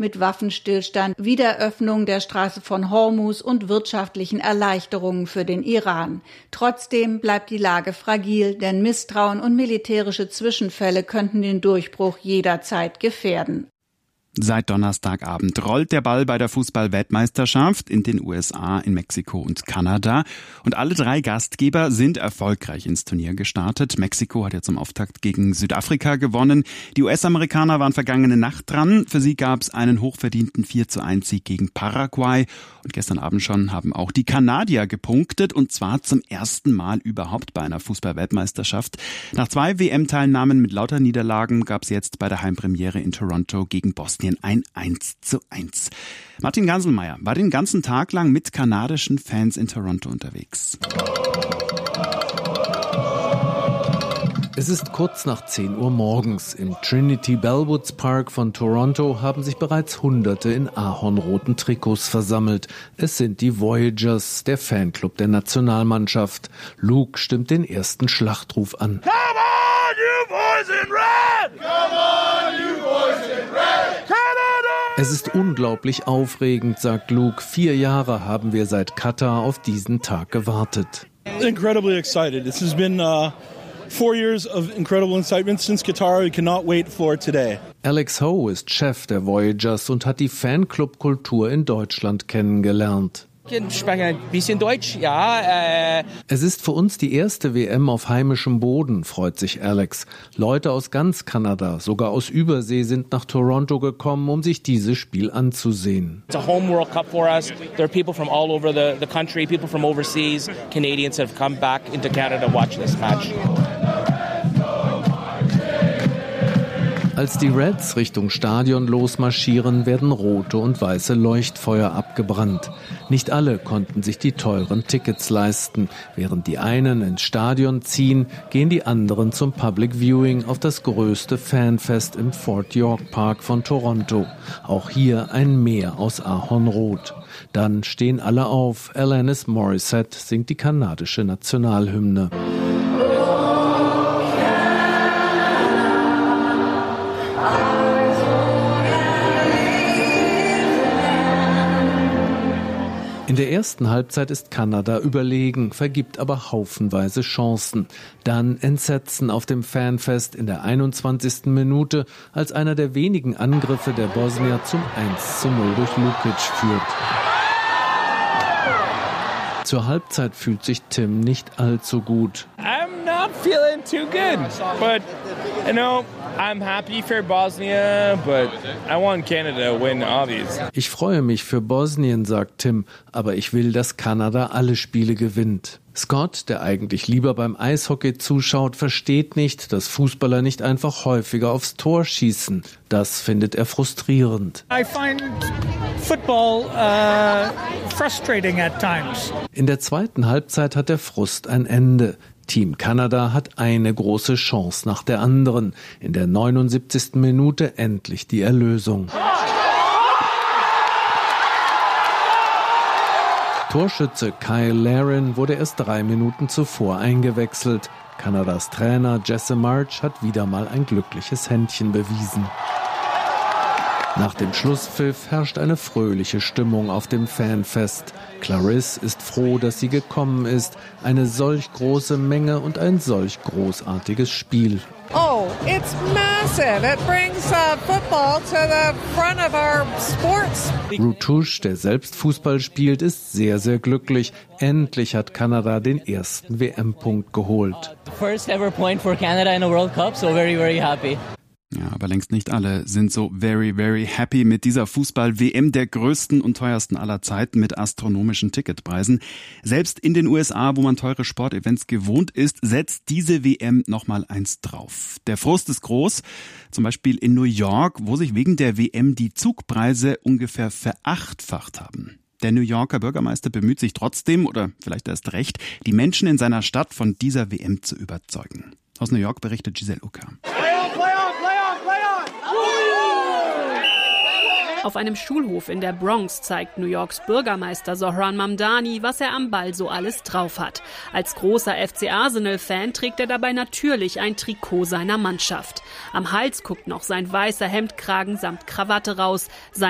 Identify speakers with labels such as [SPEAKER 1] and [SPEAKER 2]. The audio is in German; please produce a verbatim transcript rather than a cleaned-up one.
[SPEAKER 1] mit Waffenstillstand, Wiederöffnung der Straße von Hormuz und wirtschaftlichen Erleichterungen für den Iran. Trotzdem bleibt die Lage fragil, denn Misstrauen und militärische Zwischenfälle könnten den Durchbruch jederzeit gefährden.
[SPEAKER 2] Seit Donnerstagabend rollt der Ball bei der Fußball-Weltmeisterschaft in den U S A, in Mexiko und Kanada. Und alle drei Gastgeber sind erfolgreich ins Turnier gestartet. Mexiko hat ja zum Auftakt gegen Südafrika gewonnen. Die U S-Amerikaner waren vergangene Nacht dran. Für sie gab es einen hochverdienten vier zu eins Sieg gegen Paraguay. Und gestern Abend schon haben auch die Kanadier gepunktet. Und zwar zum ersten Mal überhaupt bei einer Fußball-Weltmeisterschaft. Nach zwei W M-Teilnahmen mit lauter Niederlagen gab es jetzt bei der Heimpremiere in Toronto gegen Bosnien ein eins zu eins. Martin Ganselmeier war den ganzen Tag lang mit kanadischen Fans in Toronto unterwegs.
[SPEAKER 3] Es ist kurz nach zehn Uhr morgens. Im Trinity Bellwoods Park von Toronto haben sich bereits Hunderte in ahornroten Trikots versammelt. Es sind die Voyagers, der Fanclub der Nationalmannschaft. Luke stimmt den ersten Schlachtruf an.
[SPEAKER 4] Come on, you boys in red! Come on, you boys in red! Canada!
[SPEAKER 3] Es ist unglaublich aufregend, sagt Luke. Vier Jahre haben wir seit Katar auf diesen Tag gewartet.
[SPEAKER 5] Incredibly excited. This has been uh, four years of incredible excitement since Qatar. We cannot wait for today.
[SPEAKER 3] Alex Ho ist Chef der Voyagers und hat die Fanclub-Kultur in Deutschland kennengelernt.
[SPEAKER 6] Ich spreche ein bisschen Deutsch, ja. Äh.
[SPEAKER 3] Es ist für uns die erste W M auf heimischem Boden, freut sich Alex. Leute aus ganz Kanada, sogar aus Übersee, sind nach Toronto gekommen, um sich dieses Spiel anzusehen.
[SPEAKER 6] It's a home World Cup for us. There are people from all over the, the country, people from overseas, Canadians have come back into Canada to watch this match.
[SPEAKER 3] Als die Reds Richtung Stadion losmarschieren, werden rote und weiße Leuchtfeuer abgebrannt. Nicht alle konnten sich die teuren Tickets leisten. Während die einen ins Stadion ziehen, gehen die anderen zum Public Viewing auf das größte Fanfest im Fort York Park von Toronto. Auch hier ein Meer aus Ahornrot. Dann stehen alle auf. Alanis Morissette singt die kanadische Nationalhymne. In der ersten Halbzeit ist Kanada überlegen, vergibt aber haufenweise Chancen. Dann Entsetzen auf dem Fanfest in der einundzwanzigsten Minute, als einer der wenigen Angriffe der Bosnier zum eins zu null durch Lukic führt. Zur Halbzeit fühlt sich Tim nicht allzu gut.
[SPEAKER 6] I'm not feeling too good, but you know, I'm happy for Bosnia, but I want Canada to win, obviously.
[SPEAKER 3] Ich freue mich für Bosnien, sagt Tim, aber ich will, dass Kanada alle Spiele gewinnt. Scott, der eigentlich lieber beim Eishockey zuschaut, versteht nicht, dass Fußballer nicht einfach häufiger aufs Tor schießen. Das findet er frustrierend.
[SPEAKER 7] I find football uh, frustrating at times.
[SPEAKER 3] In der zweiten Halbzeit hat der Frust ein Ende. Team Kanada hat eine große Chance nach der anderen. In der neunundsiebzigsten Minute endlich die Erlösung. Torschütze Kyle Larin wurde erst drei Minuten zuvor eingewechselt. Kanadas Trainer Jesse March hat wieder mal ein glückliches Händchen bewiesen. Nach dem Schlusspfiff herrscht eine fröhliche Stimmung auf dem Fanfest. Clarisse ist froh, dass sie gekommen ist. Eine solch große Menge und ein solch großartiges Spiel.
[SPEAKER 8] Oh, it's massive. It brings uh, football to the front of our sports.
[SPEAKER 3] Routouche, der selbst Fußball spielt, ist sehr, sehr glücklich. Endlich hat Kanada den ersten W M-Punkt geholt.
[SPEAKER 9] First ever point for Canada in a World Cup, so very, very happy.
[SPEAKER 2] Ja, aber längst nicht alle sind so very, very happy mit dieser Fußball-W M, der größten und teuersten aller Zeiten mit astronomischen Ticketpreisen. Selbst in den U S A, wo man teure Sportevents gewohnt ist, setzt diese W M nochmal eins drauf. Der Frust ist groß, zum Beispiel in New York, wo sich wegen der W M die Zugpreise ungefähr verachtfacht haben. Der New Yorker Bürgermeister bemüht sich trotzdem, oder vielleicht erst recht, die Menschen in seiner Stadt von dieser W M zu überzeugen. Aus New York berichtet Giselle Ucker.
[SPEAKER 10] Auf einem Schulhof in der Bronx zeigt New Yorks Bürgermeister Zohran Mamdani, was er am Ball so alles drauf hat. Als großer F C Arsenal-Fan trägt er dabei natürlich ein Trikot seiner Mannschaft. Am Hals guckt noch sein weißer Hemdkragen samt Krawatte raus. Sein